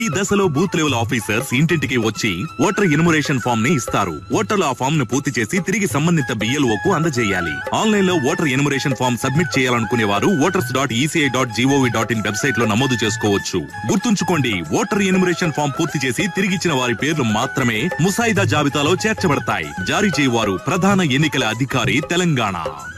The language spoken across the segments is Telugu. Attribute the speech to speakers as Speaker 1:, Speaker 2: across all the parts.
Speaker 1: ఈ దశలో బూత్ లెవెల్ ఆఫీసర్స్ ఇంటింటికి వచ్చి ఓటర్ ఎన్యుమరేషన్ ఫామ్ ని ఇస్తారు. ఓటర్లు ఆ ఫామ్ ను పూర్తి చేసి తిరిగి సంబంధిత BLO కు అందజేయాలి. ఆన్లైన్ లో ఓటర్ ఎన్యుమరేషన్ ఫామ్ సబ్మిట్ చేయాలనుకునే వారు voters.eci.gov.in వెబ్సైట్ లో నమోదు చేసుకోవచ్చు. గుర్తుంచుకోండి, ఓటర్ ఎన్యుమరేషన్ ఫామ్ పూర్తి చేసి తిరిగిచ్చిన వారి పేర్లు మాత్రమే ముసాయిదా జాబితాలో చేర్చబడతాయి. జారీ చేయవారు ప్రధాన ఎన్నికల అధికారి, తెలంగాణ.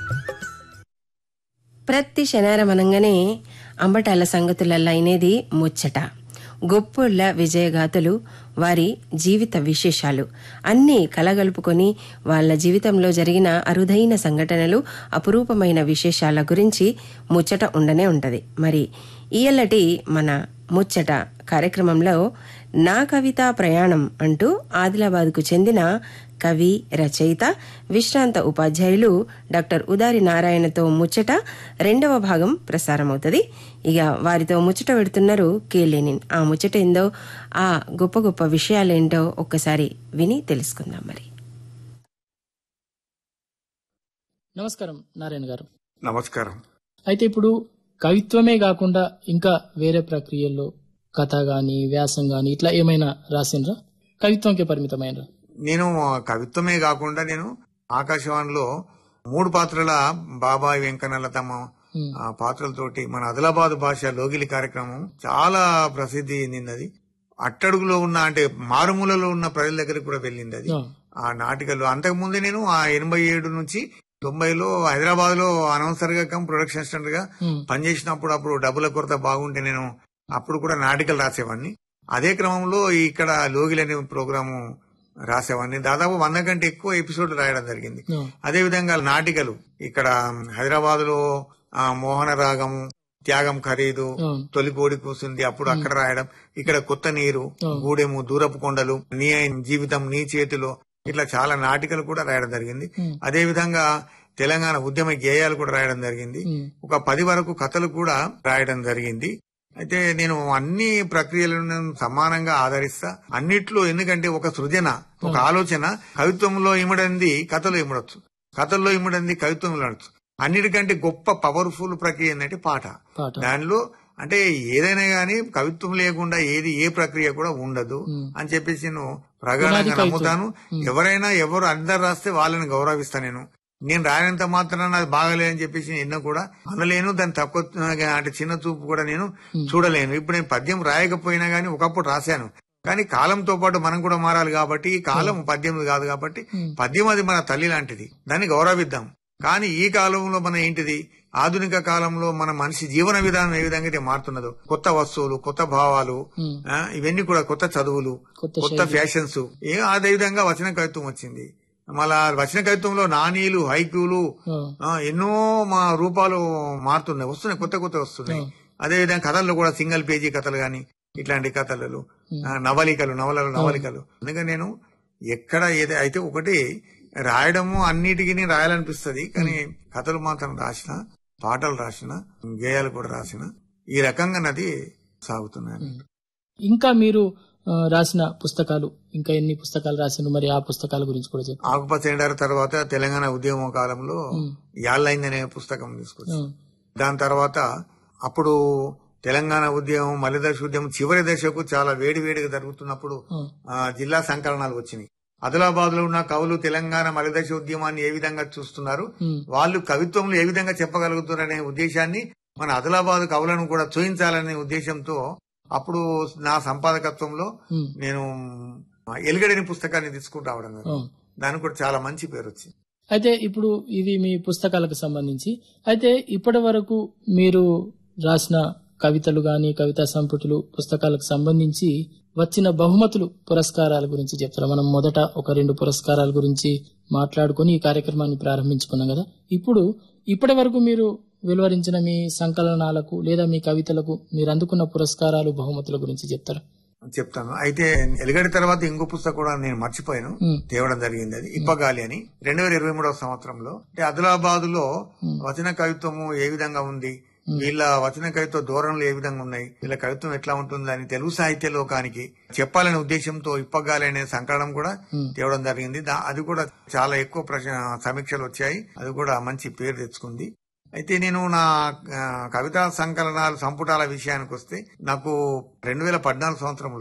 Speaker 2: ప్రతి శనివారం అనగానే అంబటాల సంగతులల్లా అయినేది ముచ్చట. గొప్పోళ్ల విజయగాథలు, వారి జీవిత విశేషాలు అన్నీ కలగలుపుకొని వాళ్ళ జీవితంలో జరిగిన అరుదైన సంఘటనలు, అపురూపమైన విశేషాల గురించి ముచ్చట ఉండనే ఉంటది. మరి ఇయ్యల్లటి మన ముచ్చట కార్యక్రమంలో నా కవితా ప్రయాణం అంటూ ఆదిలాబాద్కు చెందిన కవి, రచయిత, విశ్రాంత ఉపాధ్యాయులు డాక్టర్ ఉదారి నారాయణతో ముచ్చట 2వ భాగం ప్రసారమవుతుంది. ఇక వారితో ముచ్చట పెడుతున్నారు కేలేనిన్. ఆ ముచ్చట ఏందో, ఆ గొప్ప గొప్ప విషయాలేంటో ఒక్కసారి విని తెలుసుకుందాం. మరి
Speaker 3: నమస్కారం నారాయణ గారు.
Speaker 4: నమస్కారం.
Speaker 3: అయితే ఇప్పుడు కవిత్వమే కాకుండా ఇంకా వేరే ప్రక్రియల్లో కథ గాని, వ్యాసం గాని ఇట్లా ఏమైనా రాసిండ్రా? కవిత్వంకే పరిమితమైనరా?
Speaker 4: నేను కవిత్వమే కాకుండా నేను ఆకాశవాణిలో 3 పాత్రల బాబాయ్ వెంకన్నల తమ పాత్రలతోటి మన ఆదిలాబాద్ భాష లోగిలి కార్యక్రమం చాలా ప్రసిద్ధి చెందింది. అట్టడుగులో ఉన్న, అంటే మారుమూలలో ఉన్న ప్రజల దగ్గరికి కూడా వెళ్ళింది అది ఆ నాటికలు. అంతకుముందే నేను 87 నుంచి 90లో హైదరాబాద్ లో అనౌన్సర్ గా ప్రొడక్షన్ అసిస్టెంట్ గా పనిచేసినప్పుడు, అప్పుడు డబ్బుల కొరత బాగుంటే నేను అప్పుడు కూడా నాటికలు రాసేవాడిని. అదే క్రమంలో ఇక్కడ లోగిలి అనే ప్రోగ్రాము రాసేవాడిని. దాదాపు 100 కంటే ఎక్కువ ఎపిసోడ్లు రాయడం జరిగింది. అదే విధంగా నాటికలు ఇక్కడ హైదరాబాద్ లో మోహన రాగము, త్యాగం ఖరీదు, తొలి కోడి కూసింది, అప్పుడు అక్కడ రాయడం. ఇక్కడ కొత్త నీరు, గూడెము, దూరపు కొండలు, నీ జీవితం నీ చేతిలో, ఇట్లా చాలా నాటికలు కూడా రాయడం జరిగింది. అదే విధంగా తెలంగాణ ఉద్యమ గేయాలు కూడా రాయడం జరిగింది. ఒక 10 వరకు కథలు కూడా రాయడం జరిగింది. అయితే నేను అన్ని ప్రక్రియలను సమానంగా ఆదరిస్తా అన్నిట్లో. ఎందుకంటే ఒక సృజన, ఒక ఆలోచన కవిత్వంలో ఇమడంది కథలో ఇమడొచ్చు, కథల్లో ఇమడంది కవిత్వం ఇమడొచ్చు. అన్నిటికంటే గొప్ప పవర్ఫుల్ ప్రక్రియ ఏంటంటే పాట. దానిలో అంటే ఏదైనా గానీ కవిత్వం లేకుండా ఏ ప్రక్రియ కూడా ఉండదు అని చెప్పేసి నేను ప్రగాఢంగా నమ్ముతాను. ఎవరు అందరు రాస్తే వాళ్ళని గౌరవిస్తా. నేను రాయనంత మాత్రాన అది బాగలేదని చెప్పేసి ఎన్నో కూడా అనలేను. దాన్ని తక్కువ అంటే చిన్న చూపు కూడా నేను చూడలేను. ఇప్పుడు నేను పద్యం రాయకపోయినా గానీ ఒకప్పుడు రాశాను. కానీ కాలంతో పాటు మనం కూడా మారాలి కాబట్టి, ఈ కాలం పద్యం కాదు కాబట్టి, పద్యం అది మన తల్లి లాంటిది, దాన్ని గౌరవిద్దాం. కానీ ఈ కాలంలో మన ఏంటిది, ఆధునిక కాలంలో మన మనిషి జీవన విధానం ఏ విధంగా అయితే మారుతున్నదో, కొత్త వస్తువులు, కొత్త భావాలు, ఇవన్నీ కూడా కొత్త చదువులు, కొత్త ఫ్యాషన్స్, అదే విధంగా వచన కవిత్వం వచ్చింది. మళ్ళా వచన కవిత్వంలో నాణీలు, హైక్యూలు, ఎన్నో మా రూపాలు మారుతున్నాయి, వస్తున్నాయి, కొత్త కొత్త వస్తున్నాయి. అదే విధంగా కథల్లో కూడా సింగిల్ పేజీ కథలు గాని, ఇట్లాంటి కథలు, నవలికలు. అందుకని నేను ఎక్కడ అయితే ఒకటి రాయడము అన్నిటికీ రాయాలనిపిస్తుంది. కానీ కథలు మాత్రం రాసిన, పాటలు రాసిన, గేయాలు కూడా రాసిన, ఈ రకంగా నది సాగుతున్నాయి.
Speaker 3: ఇంకా మీరు రాసిన పుస్తకాలు, ఇంకా ఎన్ని పుస్తకాలు రాసిన, మరి ఆ పుస్తకాల గురించి కూడా చెప్పండి.
Speaker 4: ఆకుపచ్చ ఎండారి తర్వాత తెలంగాణ ఉద్యమ కాలంలో యాళ్ళైందనే పుస్తకం తీసుకొచ్చాను. దాని తర్వాత అప్పుడు తెలంగాణ ఉద్యమం, మలిదశ ఉద్యమం చివరి దశకు చాలా వేడిగా జరుగుతున్నప్పుడు జిల్లా సంకలనాలు వచ్చినాయి. ఆదిలాబాద్ లో ఉన్న కవులు తెలంగాణ మలిదశ ఉద్యమాన్ని ఏ విధంగా చూస్తున్నారు, వాళ్ళు కవిత్వంలో ఏ విధంగా చెప్పగలుగుతారనే ఉద్దేశాన్ని మన ఆదిలాబాద్ కవులను కూడా చూయించాలనే ఉద్దేశంతో అప్పుడు నా సంపాదకత్వంలో నేను ఎలుగడని పుస్తకాన్ని తీసుకుని రావడం, దానికి కూడా చాలా మంచి పేరు వచ్చింది.
Speaker 3: అయితే ఇప్పుడు ఇవి మీ పుస్తకాలకు సంబంధించి, అయితే ఇప్పటి వరకు మీరు రాసిన కవితలు గాని, కవితా సంపుటులు, పుస్తకాలకు సంబంధించి వచ్చిన బహుమతులు, పురస్కారాల గురించి చెప్తారా? మనం మొదట ఒక 2 పురస్కారాల గురించి మాట్లాడుకుని ఈ కార్యక్రమాన్ని ప్రారంభించుకున్నాం కదా. ఇప్పటి వరకు మీరు వెలువరించిన మీ సంకలనాలకు లేదా మీ కవితలకు మీరు అందుకున్న పురస్కారాలు, బహుమతుల గురించి చెప్తారా?
Speaker 4: చెప్తాను. అయితే ఎలుగడి తర్వాత ఇంకో పుస్తకం కూడా నేను మర్చిపోయాను, తేవడం జరిగింది. అది ఇప్పగాలి అని 2023 సంవత్సరంలో. అంటే ఆదిలాబాద్ లో వచన కవిత్వము ఏ విధంగా ఉంది, వీళ్ళ వచన కవిత్వ ధోరణులు ఏ విధంగా ఉన్నాయి, వీళ్ళ కవిత్వం ఎట్లా ఉంటుందని తెలుగు సాహిత్య లోకానికి చెప్పాలనే ఉద్దేశంతో ఇప్పగాలి అనే సంకలనం కూడా తేవడం జరిగింది. అది కూడా చాలా ఎక్కువ సమీక్షలు వచ్చాయి. అది కూడా మంచి పేరు తెచ్చుకుంది. అయితే నేను నా కవితా సంకలనాలు సంపుటాల విషయానికి వస్తే నాకు 2014 సంవత్సరంలో